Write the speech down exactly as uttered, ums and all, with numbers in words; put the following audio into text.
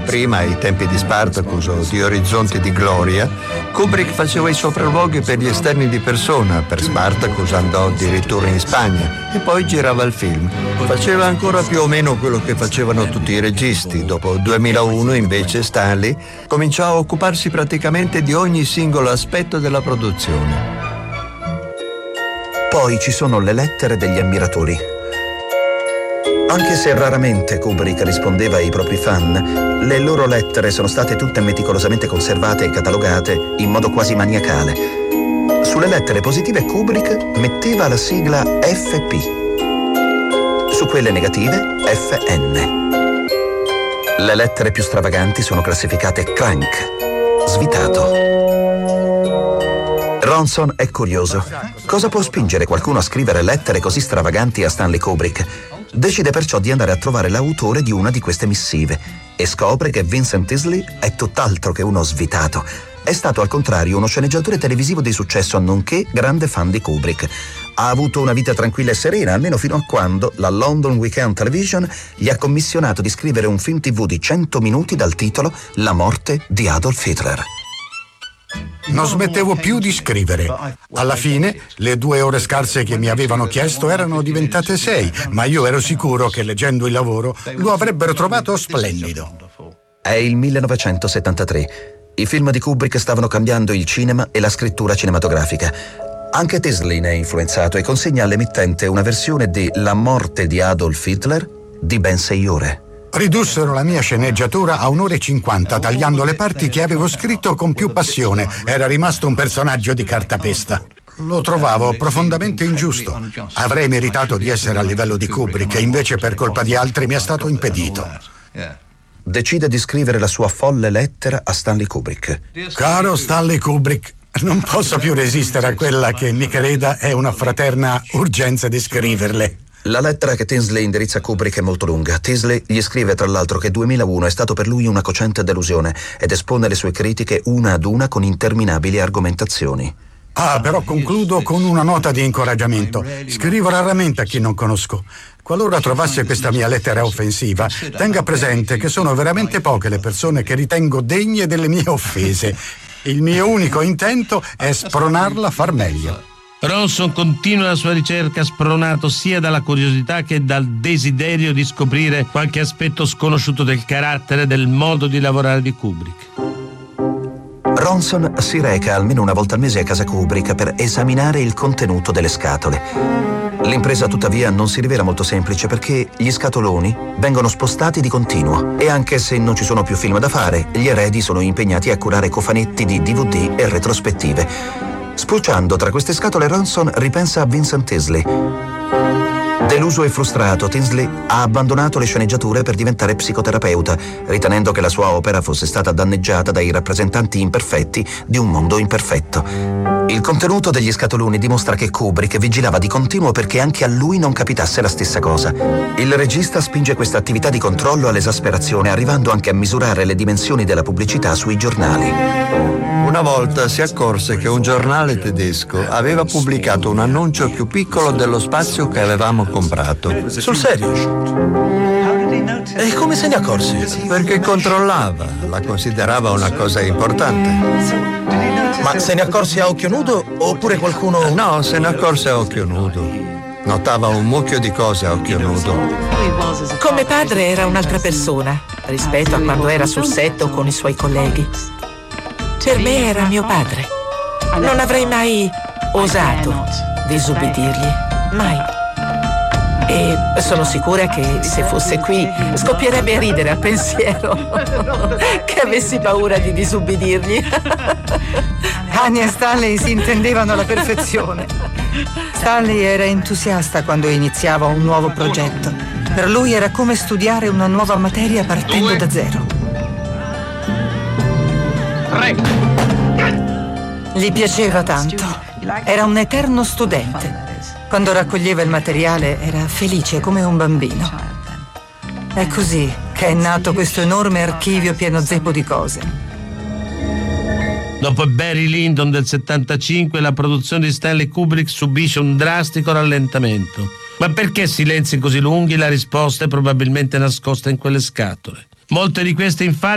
Prima, ai tempi di Spartacus o di Orizzonti di Gloria, Kubrick faceva i sopralluoghi per gli esterni di persona. Per Spartacus andò addirittura in Spagna e poi girava il film. Faceva ancora più o meno quello che facevano tutti i registi. Dopo il duemilauno, invece, Stanley cominciò a occuparsi praticamente di ogni singolo aspetto della produzione. Poi ci sono le lettere degli ammiratori. Anche se raramente Kubrick rispondeva ai propri fan, le loro lettere sono state tutte meticolosamente conservate e catalogate in modo quasi maniacale. Sulle lettere positive Kubrick metteva la sigla F P. Su quelle negative F N. Le lettere più stravaganti sono classificate crank, svitato. Ronson è curioso. Cosa può spingere qualcuno a scrivere lettere così stravaganti a Stanley Kubrick? Decide perciò di andare a trovare l'autore di una di queste missive e scopre che Vincent Teasley è tutt'altro che uno svitato. È stato al contrario uno sceneggiatore televisivo di successo, nonché grande fan di Kubrick. Ha avuto una vita tranquilla e serena, almeno fino a quando la London Weekend Television gli ha commissionato di scrivere un film tivù di cento minuti dal titolo La morte di Adolf Hitler. Non smettevo più di scrivere. Alla fine, le due ore scarse che mi avevano chiesto erano diventate sei, ma io ero sicuro che leggendo il lavoro lo avrebbero trovato splendido. È il millenovecentosettantatré. I film di Kubrick stavano cambiando il cinema e la scrittura cinematografica. Anche Teasley ne è influenzato e consegna all'emittente una versione di La morte di Adolf Hitler di ben sei ore. Ridussero la mia sceneggiatura a un'ora e cinquanta, tagliando le parti che avevo scritto con più passione. Era rimasto un personaggio di cartapesta. Lo trovavo profondamente ingiusto. Avrei meritato di essere a livello di Kubrick e invece per colpa di altri mi è stato impedito. Decide di scrivere la sua folle lettera a Stanley Kubrick. Caro Stanley Kubrick, non posso più resistere a quella che mi creda è una fraterna urgenza di scriverle. La lettera che Teasley indirizza a Kubrick è molto lunga. Teasley gli scrive tra l'altro che duemilauno è stato per lui una cocente delusione ed espone le sue critiche una ad una con interminabili argomentazioni. Ah, però concludo con una nota di incoraggiamento. Scrivo raramente a chi non conosco. Qualora trovasse questa mia lettera offensiva, tenga presente che sono veramente poche le persone che ritengo degne delle mie offese. Il mio unico intento è spronarla a far meglio. Ronson continua la sua ricerca spronato sia dalla curiosità che dal desiderio di scoprire qualche aspetto sconosciuto del carattere e del modo di lavorare di Kubrick. Ronson si reca almeno una volta al mese a casa Kubrick per esaminare il contenuto delle scatole. L'impresa tuttavia non si rivela molto semplice perché gli scatoloni vengono spostati di continuo e anche se non ci sono più film da fare, gli eredi sono impegnati a curare cofanetti di D V D e retrospettive. Spulciando tra queste scatole, Ronson ripensa a Vincent Teasley. Deluso e frustrato, Teasley ha abbandonato le sceneggiature per diventare psicoterapeuta, ritenendo che la sua opera fosse stata danneggiata dai rappresentanti imperfetti di un mondo imperfetto. Il contenuto degli scatoloni dimostra che Kubrick vigilava di continuo perché anche a lui non capitasse la stessa cosa. Il regista spinge questa attività di controllo all'esasperazione, arrivando anche a misurare le dimensioni della pubblicità sui giornali. Una volta si accorse che un giornale tedesco aveva pubblicato un annuncio più piccolo dello spazio che avevamo comprato. Sul serio? E come se ne accorse? Perché controllava, la considerava una cosa importante. Ma se ne accorse a occhio nudo oppure qualcuno... No, se ne accorse a occhio nudo. Notava un mucchio di cose a occhio nudo. Come padre era un'altra persona rispetto a quando era sul set o con i suoi colleghi. Per me era mio padre. Non avrei mai osato disubbidirgli. Mai. E sono sicura che se fosse qui scoppierebbe a ridere al pensiero che avessi paura di disubbidirgli. Anya e Stanley si intendevano alla perfezione. Stanley era entusiasta quando iniziava un nuovo progetto. Per lui era come studiare una nuova materia partendo da zero. Gli piaceva tanto. Era un eterno studente. Quando raccoglieva il materiale era felice come un bambino. È così che è nato questo enorme archivio pieno zeppo di cose. Dopo Barry Lyndon del settantacinque, la produzione di Stanley Kubrick subisce un drastico rallentamento. Ma perché silenzi così lunghi? La risposta è probabilmente nascosta in quelle scatole. Molte di queste, infatti,